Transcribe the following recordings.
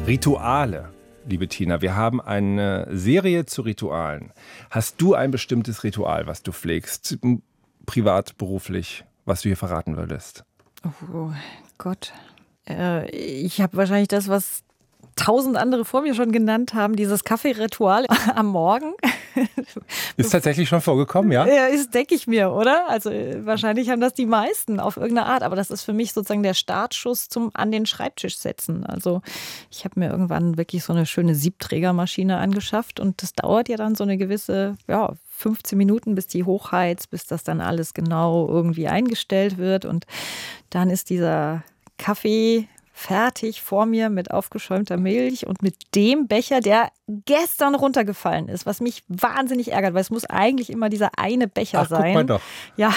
Rituale, liebe Tina. Wir haben eine Serie zu Ritualen. Hast du ein bestimmtes Ritual, was du pflegst, privat, beruflich, was du hier verraten würdest? Oh Gott. Ich habe wahrscheinlich das, was 1000 andere vor mir schon genannt haben, dieses Kaffeeritual am Morgen. Ist tatsächlich schon vorgekommen, ja? Ja, ist, denke ich mir, oder? Also wahrscheinlich haben das die meisten auf irgendeine Art. Aber das ist für mich sozusagen der Startschuss zum an den Schreibtisch setzen. Also ich habe mir irgendwann wirklich so eine schöne Siebträgermaschine angeschafft. Und das dauert ja dann so eine gewisse, 15 Minuten, bis die hochheizt, bis das dann alles genau irgendwie eingestellt wird. Und dann ist dieser Kaffee fertig vor mir mit aufgeschäumter Milch und mit dem Becher, der gestern runtergefallen ist, was mich wahnsinnig ärgert, weil es muss eigentlich immer dieser eine Becher sein. Guck mal doch. Ja,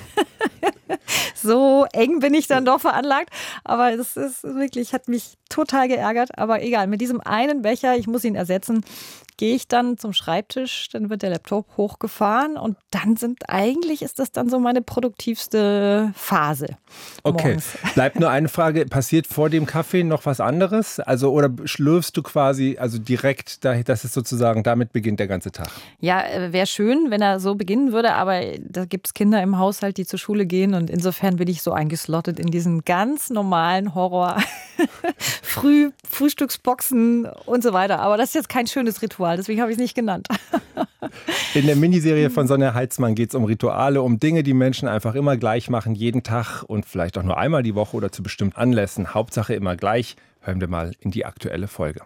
so eng bin ich dann doch veranlagt, aber es ist wirklich, hat mich total geärgert, aber egal, mit diesem einen Becher, ich muss ihn ersetzen, gehe ich dann zum Schreibtisch, dann wird der Laptop hochgefahren und dann ist das dann so meine produktivste Phase. Okay, morgens. Bleibt nur eine Frage, passiert vor dem Kaffee noch was anderes? Also oder schlürfst du quasi direkt, das ist sozusagen, damit beginnt der ganze Tag? Ja, wäre schön, wenn er so beginnen würde, aber da gibt es Kinder im Haushalt, die zur Schule gehen und insofern bin ich so eingeslottet in diesen ganz normalen Horror. Frühstücksboxen und so weiter. Aber das ist jetzt kein schönes Ritual, deswegen habe ich es nicht genannt. In der Miniserie von Sonja Heitzmann geht es um Rituale, um Dinge, die Menschen einfach immer gleich machen, jeden Tag und vielleicht auch nur einmal die Woche oder zu bestimmten Anlässen. Hauptsache immer gleich. Hören wir mal in die aktuelle Folge.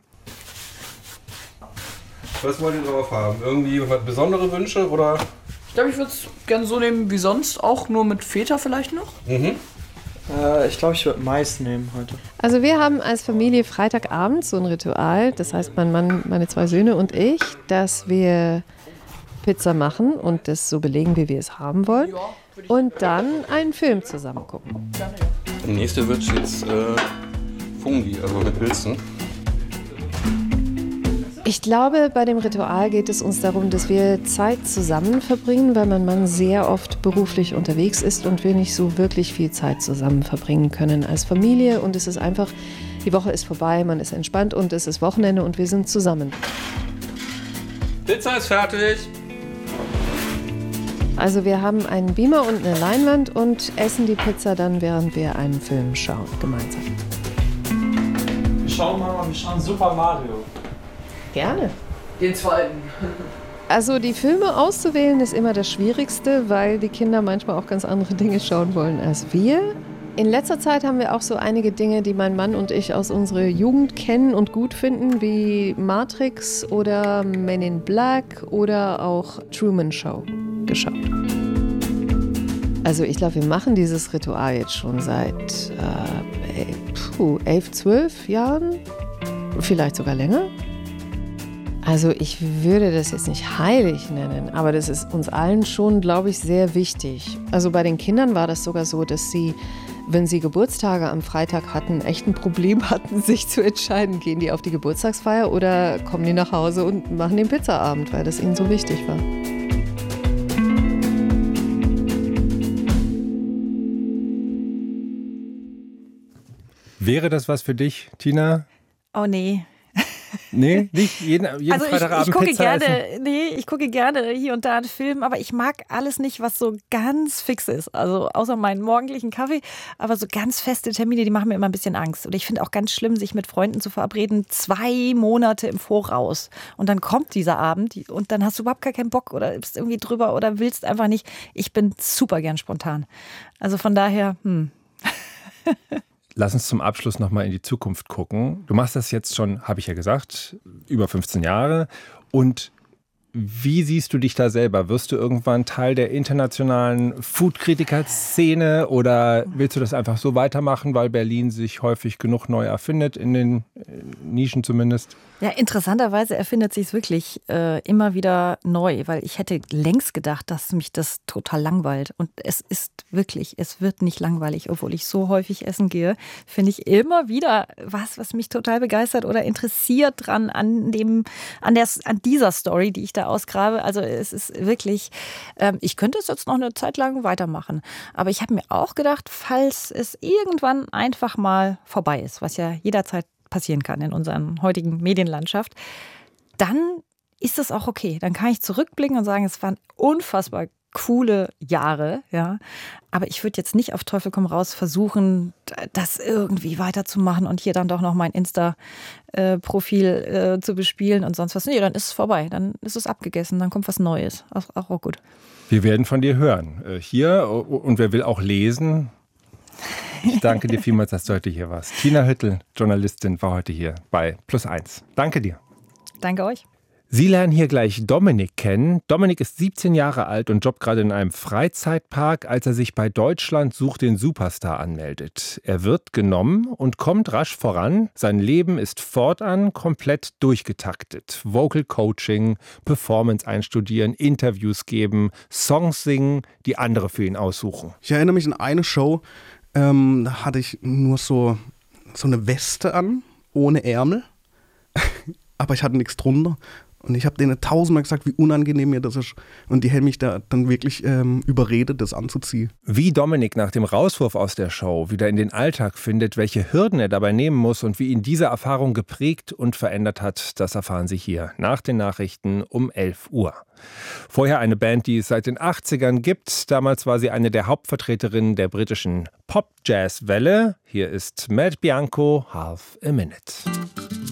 Was wollt ihr drauf haben? Irgendwie besondere Wünsche oder? Ich glaube, ich würde es gerne so nehmen wie sonst, auch nur mit Feta vielleicht noch. Mhm. Ich glaube, ich würde Mais nehmen heute. Also wir haben als Familie Freitagabend so ein Ritual, das heißt mein Mann, meine 2 Söhne und ich, dass wir Pizza machen und das so belegen, wie wir es haben wollen und dann einen Film zusammen gucken. Der nächste wird jetzt Fungi, also mit Pilzen. Ich glaube, bei dem Ritual geht es uns darum, dass wir Zeit zusammen verbringen, weil mein Mann sehr oft beruflich unterwegs ist und wir nicht so wirklich viel Zeit zusammen verbringen können als Familie. Und es ist einfach, die Woche ist vorbei, man ist entspannt und es ist Wochenende und wir sind zusammen. Pizza ist fertig. Also wir haben einen Beamer und eine Leinwand und essen die Pizza dann, während wir einen Film schauen, gemeinsam. Wir schauen Super Mario. Gerne. Den zweiten. Also die Filme auszuwählen ist immer das Schwierigste, weil die Kinder manchmal auch ganz andere Dinge schauen wollen als wir. In letzter Zeit haben wir auch so einige Dinge, die mein Mann und ich aus unserer Jugend kennen und gut finden, wie Matrix oder Men in Black oder auch Truman Show geschaut. Also ich glaube, wir machen dieses Ritual jetzt schon seit 11, 12 Jahren, vielleicht sogar länger. Also ich würde das jetzt nicht heilig nennen, aber das ist uns allen schon, glaube ich, sehr wichtig. Also bei den Kindern war das sogar so, dass sie, wenn sie Geburtstage am Freitag hatten, echt ein Problem hatten, sich zu entscheiden, gehen die auf die Geburtstagsfeier oder kommen die nach Hause und machen den Pizzaabend, weil das ihnen so wichtig war. Wäre das was für dich, Tina? Oh nee. Nee, nicht jeden Also Freitagabend ich gucke Pizza gerne, essen? ich gucke gerne hier und da einen Film, aber ich mag alles nicht, was so ganz fix ist. Also außer meinen morgendlichen Kaffee, aber so ganz feste Termine, die machen mir immer ein bisschen Angst. Und ich finde auch ganz schlimm, sich mit Freunden zu verabreden, 2 Monate im Voraus. Und dann kommt dieser Abend und dann hast du überhaupt gar keinen Bock oder bist irgendwie drüber oder willst einfach nicht. Ich bin super gern spontan. Also von daher, Lass uns zum Abschluss nochmal in die Zukunft gucken. Du machst das jetzt schon, habe ich ja gesagt, über 15 Jahre. Und wie siehst du dich da selber? Wirst du irgendwann Teil der internationalen Food-Kritiker-Szene oder willst du das einfach so weitermachen, weil Berlin sich häufig genug neu erfindet, in den Nischen zumindest? Ja, interessanterweise erfindet sich es wirklich immer wieder neu, weil ich hätte längst gedacht, dass mich das total langweilt. Und es wird nicht langweilig, obwohl ich so häufig essen gehe, finde ich immer wieder was mich total begeistert oder interessiert dran an dieser Story, die ich da ausgrabe. Also es ist wirklich, ich könnte es jetzt noch eine Zeit lang weitermachen. Aber ich habe mir auch gedacht, falls es irgendwann einfach mal vorbei ist, was ja jederzeit passieren kann in unserer heutigen Medienlandschaft, dann ist das auch okay. Dann kann ich zurückblicken und sagen, es waren unfassbar coole Jahre, ja. Aber ich würde jetzt nicht auf Teufel komm raus versuchen, das irgendwie weiterzumachen und hier dann doch noch mein Insta-Profil zu bespielen und sonst was. Nee, dann ist es vorbei. Dann ist es abgegessen. Dann kommt was Neues. Auch gut. Wir werden von dir hören. Hier, und wer will auch lesen. Ich danke dir vielmals, dass du heute hier warst. Tina Hüttel, Journalistin, war heute hier bei Plus1. Danke dir. Danke euch. Sie lernen hier gleich Dominik kennen. Dominik ist 17 Jahre alt und jobbt gerade in einem Freizeitpark, als er sich bei Deutschland sucht den Superstar anmeldet. Er wird genommen und kommt rasch voran. Sein Leben ist fortan komplett durchgetaktet. Vocal Coaching, Performance einstudieren, Interviews geben, Songs singen, die andere für ihn aussuchen. Ich erinnere mich an eine Show, da hatte ich nur so eine Weste an, ohne Ärmel, aber ich hatte nichts drunter. Und ich habe denen 1000-mal gesagt, wie unangenehm mir das ist. Und die haben mich da dann wirklich überredet, das anzuziehen. Wie Dominik nach dem Rauswurf aus der Show wieder in den Alltag findet, welche Hürden er dabei nehmen muss und wie ihn diese Erfahrung geprägt und verändert hat, das erfahren Sie hier nach den Nachrichten um 11 Uhr. Vorher eine Band, die es seit den 80ern gibt. Damals war sie eine der Hauptvertreterinnen der britischen Pop-Jazz-Welle. Hier ist Matt Bianco, Half a Minute.